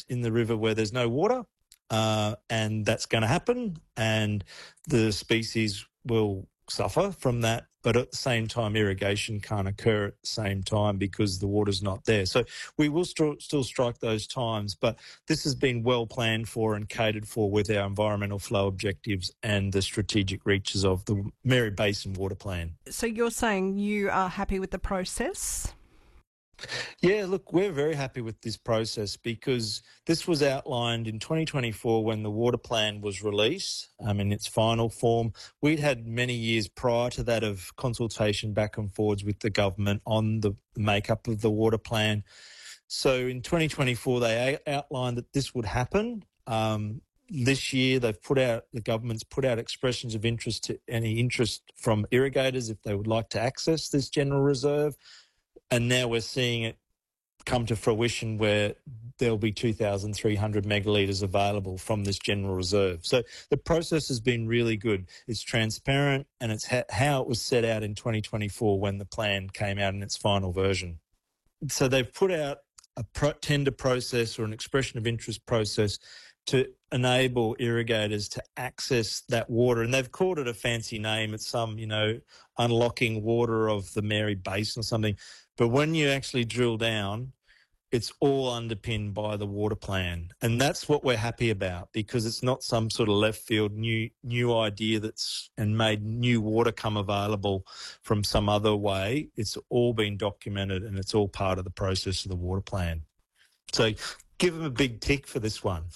areas in the river where there's no water, and that's going to happen, and the species will suffer from that. But at the same time, irrigation can't occur at the same time because the water's not there. So we will still strike those times, but this has been well planned for and catered for with our environmental flow objectives and the strategic reaches of the Mary Basin Water Plan. So you're saying you are happy with the process? Yeah, look, we're very happy with this process because this was outlined in 2024 when the water plan was released in its final form. We'd had many years prior to that of consultation back and forwards with the government on the makeup of the water plan. So in 2024, they outlined that this would happen. This year, the government's put out expressions of interest to any interest from irrigators if they would like to access this general reserve. And now we're seeing it come to fruition where there'll be 2,300 megalitres available from this general reserve. So the process has been really good. It's transparent, and it's how it was set out in 2024 when the plan came out in its final version. So they've put out a tender process or an expression of interest process to enable irrigators to access that water. And they've called it a fancy name. It's some, unlocking water of the Mary Basin or something. But when you actually drill down, it's all underpinned by the water plan. And that's what we're happy about, because it's not some sort of left field new idea and made new water come available from some other way. It's all been documented and it's all part of the process of the water plan. So give them a big tick for this one.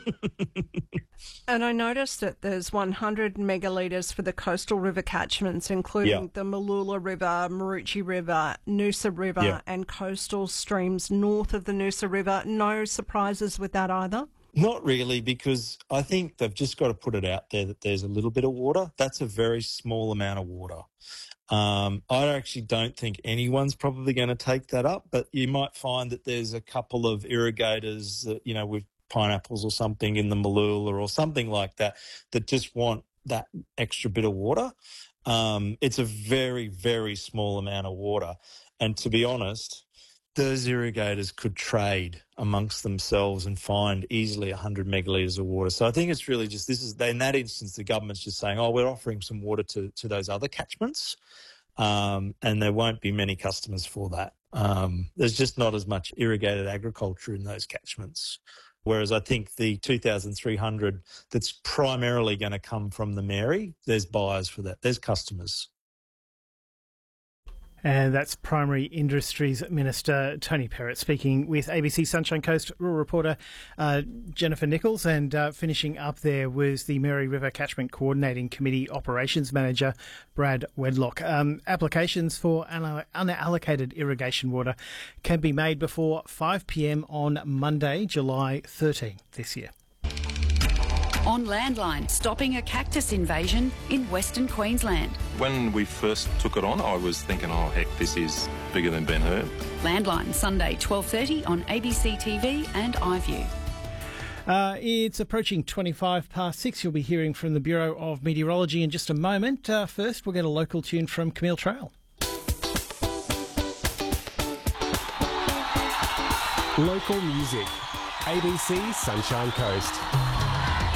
And I noticed that there's 100 megalitres for the coastal river catchments, including the Mooloolah River, Maroochy River, Noosa River, and coastal streams north of the Noosa River. No surprises with that either? Not really, because I think they've just got to put it out there that there's a little bit of water. That's a very small amount of water. I actually don't think anyone's probably going to take that up, but you might find that there's a couple of irrigators that, with pineapples or something in the Mooloolah or something like that just want that extra bit of water. It's a very, very small amount of water. And to be honest, those irrigators could trade amongst themselves and find easily 100 megalitres of water. So I think it's really just in that instance, the government's just saying, we're offering some water to those other catchments, and there won't be many customers for that. There's just not as much irrigated agriculture in those catchments. Whereas I think the 2,300 that's primarily going to come from the Mary, there's buyers for that. There's customers. And that's Primary Industries Minister Tony Perrott speaking with ABC Sunshine Coast rural reporter Jennifer Nichols. And finishing up there was the Mary River Catchment Coordinating Committee Operations Manager Brad Wedlock. Applications for unallocated irrigation water can be made before 5 p.m. on Monday, July 13 this year. On Landline, stopping a cactus invasion in Western Queensland. When we first took it on, I was thinking, heck, this is bigger than Ben Hur. Landline, Sunday, 12:30 on ABC TV and iView. It's approaching 25 past 6. You'll be hearing from the Bureau of Meteorology in just a moment. First, we'll get a local tune from Camille Trail. Local music. ABC Sunshine Coast.